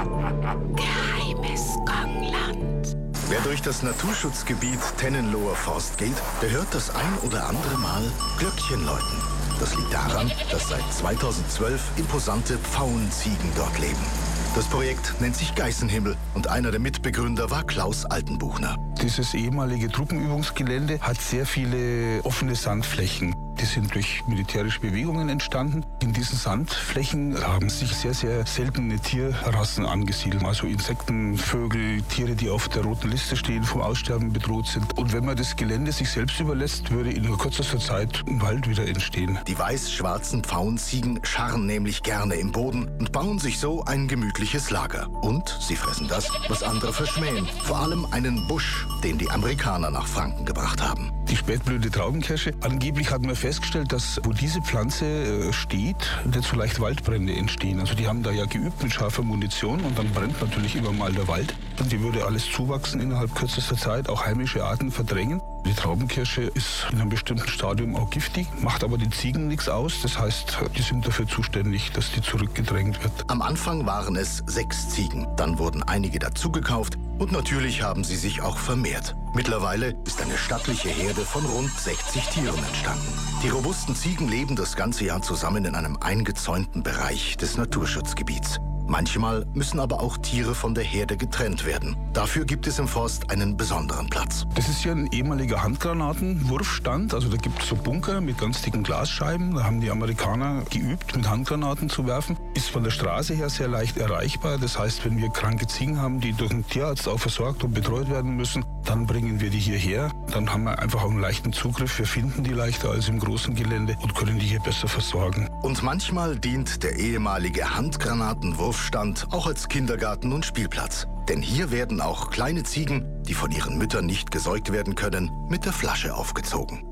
Geheimes Gongland. Wer durch das Naturschutzgebiet Tennenloher Forst geht, der hört das ein oder andere Mal Glöckchen läuten. Das liegt daran, dass seit 2012 imposante Pfauenziegen dort leben. Das Projekt nennt sich Geißenhimmel und einer der Mitbegründer war Klaus Altenbuchner. Dieses ehemalige Truppenübungsgelände hat sehr viele offene Sandflächen. Die sind durch militärische Bewegungen entstanden. In diesen Sandflächen haben sich sehr, sehr seltene Tierrassen angesiedelt. Also Insekten, Vögel, Tiere, die auf der roten Liste stehen, vom Aussterben bedroht sind. Und wenn man das Gelände sich selbst überlässt, würde in nur kürzester Zeit ein Wald wieder entstehen. Die weiß-schwarzen Pfauenziegen scharren nämlich gerne im Boden und bauen sich so ein gemütliches Lager. Und sie fressen das, was andere verschmähen. Vor allem einen Busch, den die Amerikaner nach Franken gebracht haben. Die spätblühende Traubenkirsche. Angeblich hat man festgestellt, dass wo diese Pflanze steht, nicht so leicht Waldbrände entstehen. Also die haben da ja geübt mit scharfer Munition und dann brennt natürlich immer mal der Wald. Und die würde alles zuwachsen innerhalb kürzester Zeit, auch heimische Arten verdrängen. Die Traubenkirsche ist in einem bestimmten Stadium auch giftig, macht aber den Ziegen nichts aus. Das heißt, die sind dafür zuständig, dass die zurückgedrängt wird. Am Anfang waren es 6 Ziegen, dann wurden einige dazugekauft und natürlich haben sie sich auch vermehrt. Mittlerweile ist eine stattliche Herde von rund 60 Tieren entstanden. Die robusten Ziegen leben das ganze Jahr zusammen in einem eingezäunten Bereich des Naturschutzgebiets. Manchmal müssen aber auch Tiere von der Herde getrennt werden. Dafür gibt es im Forst einen besonderen Platz. Das ist hier ein ehemaliger Handgranatenwurfstand. Also da gibt es so Bunker mit ganz dicken Glasscheiben. Da haben die Amerikaner geübt, mit Handgranaten zu werfen. Ist von der Straße her sehr leicht erreichbar. Das heißt, wenn wir kranke Ziegen haben, die durch einen Tierarzt auch versorgt und betreut werden müssen, dann bringen wir die hierher. Dann haben wir einfach auch einen leichten Zugriff. Wir finden die leichter als im großen Gelände und können die hier besser versorgen. Und manchmal dient der ehemalige Handgranatenwurfstand auch als Kindergarten und Spielplatz. Denn hier werden auch kleine Ziegen, die von ihren Müttern nicht gesäugt werden können, mit der Flasche aufgezogen.